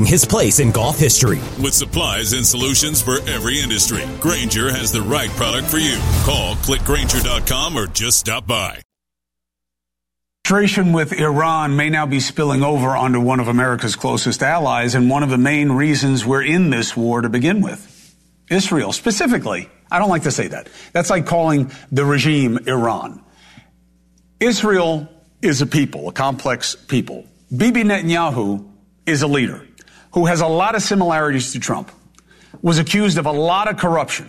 his place in golf history. With supplies and solutions for every industry, Grainger has the right product for you. Call, click Grainger.com, or just stop by. Frustration with Iran may now be spilling over onto one of America's closest allies, and one of the main reasons we're in this war to begin with. Israel, specifically. I don't like to say that. That's like calling the regime Iran. Israel is a people, a complex people. Bibi Netanyahu is a leader who has a lot of similarities to Trump, was accused of a lot of corruption.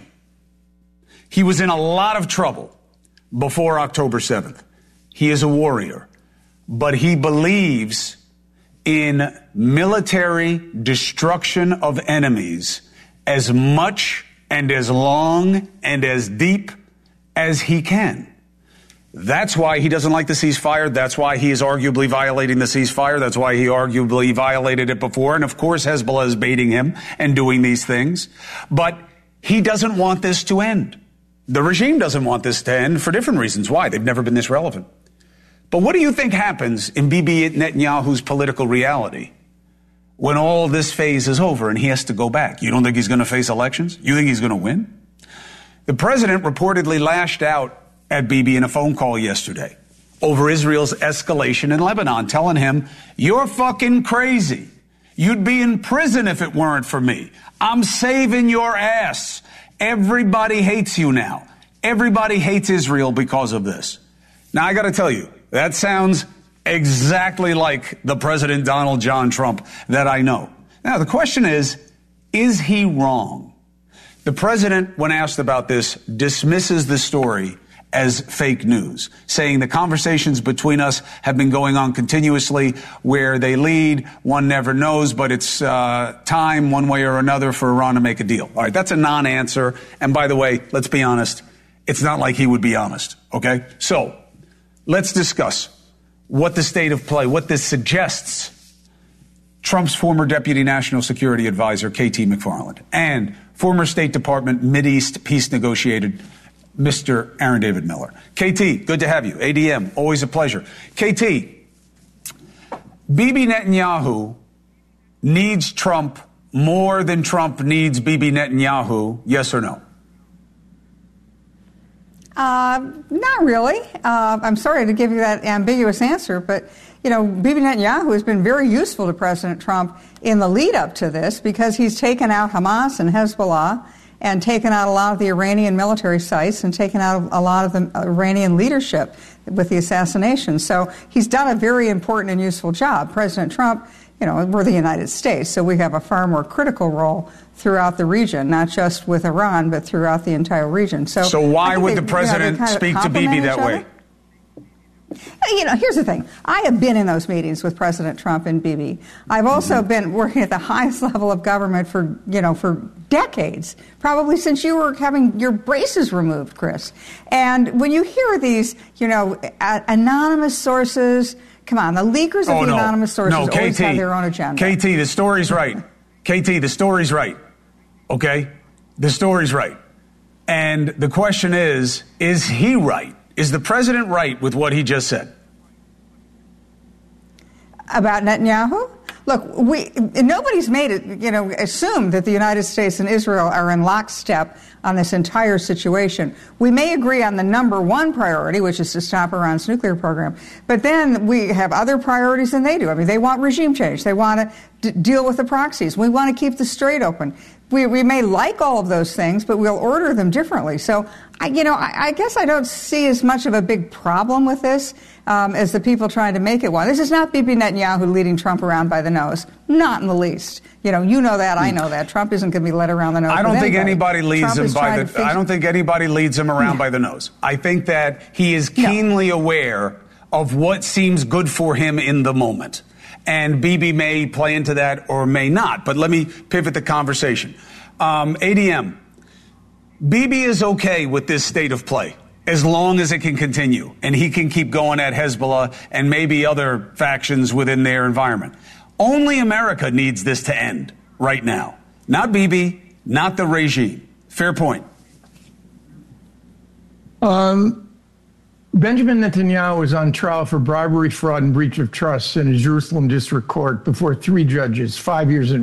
He was in a lot of trouble before October 7th. He is a warrior, but he believes in military destruction of enemies as much and as long and as deep as he can. That's why he doesn't like the ceasefire. That's why he is arguably violating the ceasefire. That's why he arguably violated it before. And of course, Hezbollah is baiting him and doing these things. But he doesn't want this to end. The regime doesn't want this to end for different reasons. Why? They've never been this relevant. But what do you think happens in Bibi Netanyahu's political reality when all this phase is over and he has to go back? You don't think he's going to face elections? You think he's going to win? The president reportedly lashed out at Bibi in a phone call yesterday over Israel's escalation in Lebanon, telling him, "You're fucking crazy. You'd be in prison if it weren't for me. I'm saving your ass. Everybody hates you now. Everybody hates Israel because of this." Now, I got to tell you, that sounds exactly like the President Donald John Trump that I know. Now, the question is he wrong? The president, when asked about this, dismisses the story as fake news, saying the conversations between us have been going on continuously. Where they lead, one never knows, but it's time, one way or another, for Iran to make a deal. All right, that's a non-answer. And by the way, let's be honest, it's not like he would be honest, okay? So let's discuss what the state of play, what this suggests. Trump's former Deputy National Security Advisor, KT McFarland, and former State Department Mideast peace negotiator, Mr. Aaron David Miller. KT, good to have you. ADM, always a pleasure. KT, Bibi Netanyahu needs Trump more than Trump needs Bibi Netanyahu, yes or no? Not really. I'm sorry to give you that ambiguous answer, but, you know, Bibi Netanyahu has been very useful to President Trump in the lead up to this because he's taken out Hamas and Hezbollah and taken out a lot of the Iranian military sites and taken out a lot of the Iranian leadership with the assassination. So he's done a very important and useful job. President Trump, you know, we're the United States, so we have a far more critical role throughout the region, not just with Iran, but throughout the entire region. So why would the president speak to Bibi that way? You know, here's the thing. I have been in those meetings with President Trump and Bibi. I've also been working at the highest level of government for decades, probably since you were having your braces removed, Chris. And when you hear these, anonymous sources, come on, the leakers of the anonymous sources always have their own agenda. KT, the story's right. KT, the story's right. Okay? The story's right. And the question is he right? Is the president right with what he just said? About Netanyahu? Look, nobody's made it, assumed that the United States and Israel are in lockstep on this entire situation. We may agree on the number one priority, which is to stop Iran's nuclear program, but then we have other priorities than they do. I mean, they want regime change. They want to deal with the proxies. We want to keep the strait open. We may like all of those things, but we'll order them differently. So, I guess I don't see as much of a big problem with this as the people trying to make it one. This is not Bibi Netanyahu leading Trump around by the nose. Not in the least. You know that. I know that. Trump isn't going to be led around the nose. I don't think anybody leads him by the. I don't think anybody leads him around by the nose. I think that he is keenly aware of what seems good for him in the moment. And Bibi may play into that or may not. But let me pivot the conversation. ADM, Bibi is okay with this state of play as long as it can continue and he can keep going at Hezbollah and maybe other factions within their environment. Only America needs this to end right now. Not Bibi, not the regime. Fair point. Benjamin Netanyahu is on trial for bribery, fraud, and breach of trust in a Jerusalem district court before 3 judges, 5 years in